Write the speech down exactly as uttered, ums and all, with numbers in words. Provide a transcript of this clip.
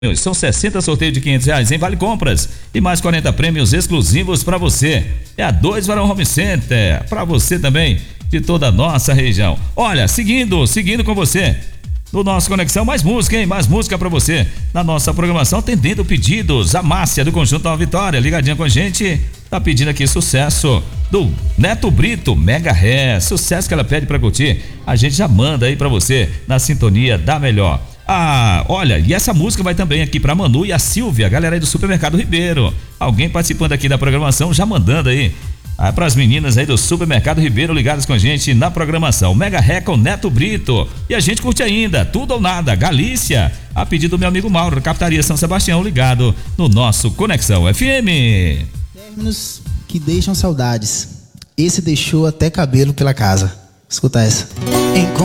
São sessenta sorteios de quinhentos reais em Vale Compras e mais quarenta prêmios exclusivos para você. É a dois Varão Home Center, para você também, de toda a nossa região. Olha, seguindo, seguindo com você, no nosso Conexão, mais música, hein? Mais música para você na nossa programação, atendendo pedidos. A Márcia do Conjunto Nova Vitória, ligadinha com a gente, tá pedindo aqui sucesso do Neto Brito, Mega Ré, sucesso que ela pede para curtir. A gente já manda aí para você na sintonia da melhor. Ah, olha, e essa música vai também aqui pra Manu e a Silvia, galera aí do Supermercado Ribeiro. Alguém participando aqui da programação, já mandando aí ah, pras meninas aí do Supermercado Ribeiro ligadas com a gente na programação. Mega Ré com Neto Brito. E a gente curte ainda, Tudo ou Nada, Galícia, a pedido do meu amigo Mauro, Captaria São Sebastião, ligado no nosso Conexão F M. Términos que deixam saudades. Esse deixou até cabelo pela casa. Escuta essa. Em